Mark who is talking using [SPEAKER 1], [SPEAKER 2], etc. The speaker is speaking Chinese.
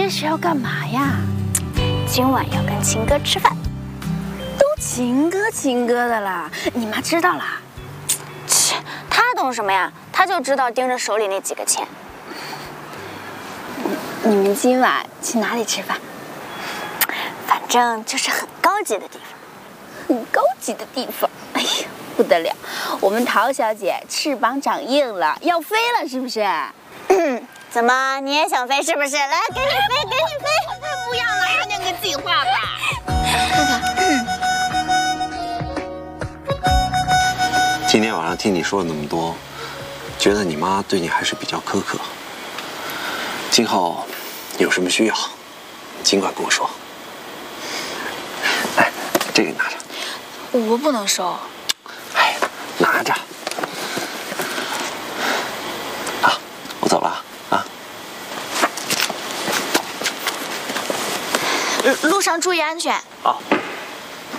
[SPEAKER 1] 是要干嘛呀？
[SPEAKER 2] 今晚要跟秦哥吃饭。
[SPEAKER 1] 都秦哥的啦，你妈知道啦？
[SPEAKER 2] 切，他懂什么呀？他就知道盯着手里那几个钱。
[SPEAKER 1] 你们今晚去哪里吃饭？
[SPEAKER 2] 反正就是很高级的地方。
[SPEAKER 1] 很高级的地方。哎呀，不得了，我们陶小姐翅膀长硬了，要飞了，是不是？
[SPEAKER 2] 怎么你也想飞是不是？来，给你飞，给你飞！
[SPEAKER 1] 不要了，看那个计划吧。看看。
[SPEAKER 3] 今天晚上听你说了那么多，觉得你妈对你还是比较苛刻。今后有什么需要，尽管跟我说。来，这个你拿着。
[SPEAKER 1] 我不能收。
[SPEAKER 3] 哎，拿着。啊，我走了啊。
[SPEAKER 1] 路上注意安全。
[SPEAKER 3] 好。